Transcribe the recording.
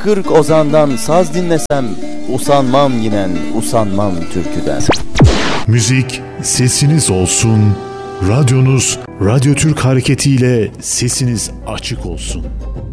40 ozandan saz dinlesem, usanmam yinen, usanmam türküden. Müzik sesiniz olsun, radyonuz Radyo Türk hareketiyle sesiniz açık olsun.